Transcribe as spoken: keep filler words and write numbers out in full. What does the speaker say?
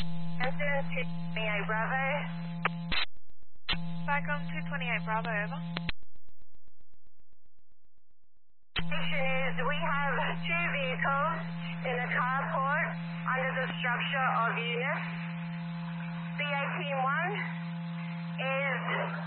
Incident two twenty-eight Bravo. Cyclone two twenty-eight Bravo, over. Situation is we have two vehicles in the carport under the structure of units. The eighteen one is